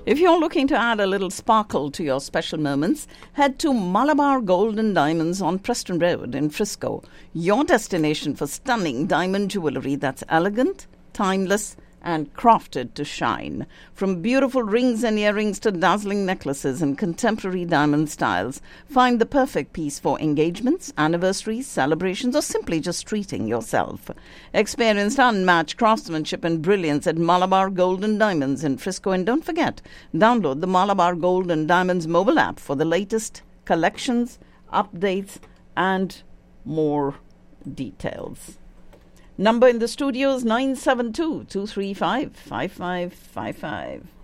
If you're looking to add a little sparkle to your special moments, head to Malabar Gold and Diamonds on Preston Road in Frisco, your destination for stunning diamond jewellery that's elegant, timeless, and crafted to shine. From beautiful rings and earrings to dazzling necklaces and contemporary diamond styles, find the perfect piece for engagements, anniversaries, celebrations, or simply just treating yourself. Experience unmatched craftsmanship and brilliance at Malabar Gold and Diamonds in Frisco. And don't forget, download the Malabar Gold and Diamonds mobile app for the latest collections, updates, and more details. Number in the studio is 972-235-5555.